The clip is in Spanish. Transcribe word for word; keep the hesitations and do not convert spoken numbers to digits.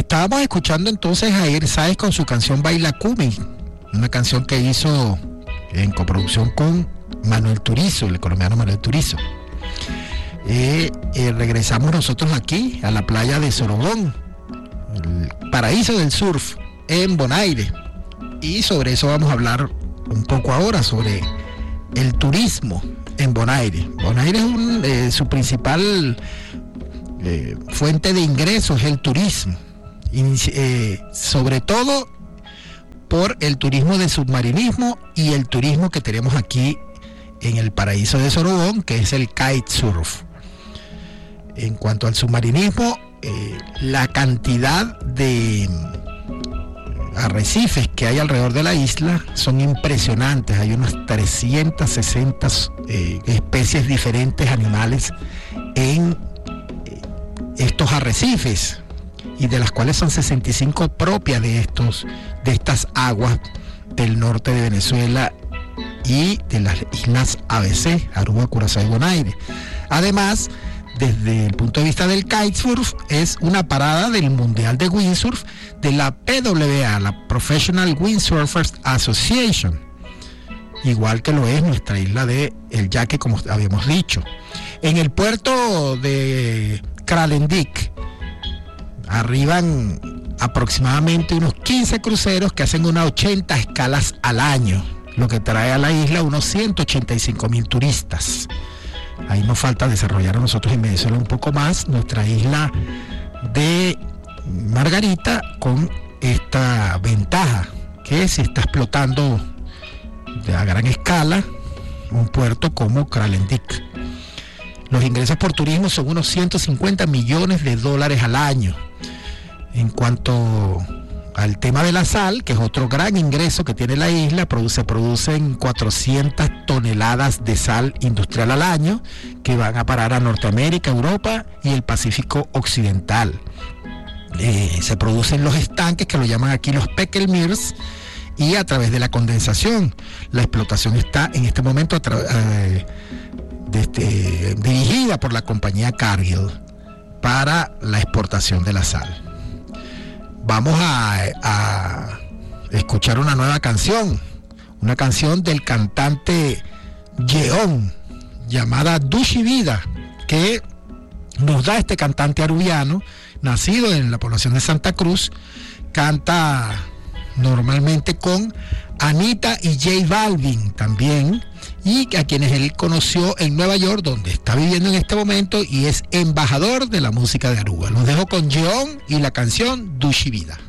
estábamos escuchando entonces a Jair Sáez con su canción Baila Cumi, una canción que hizo en coproducción con Manuel Turizo, el colombiano Manuel Turizo. Eh, eh, regresamos nosotros aquí a la playa de Sorobón, el paraíso del surf en Bonaire, y sobre eso vamos a hablar un poco ahora, sobre el turismo en Bonaire. Bonaire es un, eh, su principal eh, fuente de ingresos es el turismo, Inici- eh, sobre todo por el turismo de submarinismo y el turismo que tenemos aquí en el paraíso de Sorobón, que es el kitesurf. En cuanto al submarinismo, eh, la cantidad de arrecifes que hay alrededor de la isla son impresionantes. Hay unas trescientas sesenta eh, especies diferentes animales en eh, estos arrecifes, y de las cuales son sesenta y cinco propias de estos de estas aguas del norte de Venezuela y de las islas A B C, Aruba, Curazao y Bonaire. Además, desde el punto de vista del kitesurf, es una parada del Mundial de Windsurf de la P W A, la Professional Windsurfers Association, igual que lo es nuestra isla de El Yaque, como habíamos dicho. En el puerto de Kralendijk arriban aproximadamente unos quince cruceros que hacen unas ochenta escalas al año, lo que trae a la isla unos ciento ochenta y cinco mil turistas. Ahí nos falta desarrollar a nosotros en Venezuela un poco más nuestra isla de Margarita, con esta ventaja que se está explotando a gran escala un puerto como Kralendijk. Los ingresos por turismo son unos ciento cincuenta millones de dólares al año. En cuanto al tema de la sal, que es otro gran ingreso que tiene la isla, se producen cuatrocientas toneladas de sal industrial al año que van a parar a Norteamérica, Europa y el Pacífico Occidental. Eh, se producen los estanques, que lo llaman aquí los Peckelmeers, y a través de la condensación. La explotación está en este momento a tra- eh, de este, dirigida por la compañía Cargill para la exportación de la sal. Vamos a, a escuchar una nueva canción, una canción del cantante Yeon, llamada Dushi Vida, que nos da este cantante arubiano, nacido en la población de Santa Cruz. Canta normalmente con Anita y J Balvin también, y a quienes él conoció en Nueva York, donde está viviendo en este momento, y es embajador de la música de Aruba. Los dejo con Yeon y la canción Dushi Vida.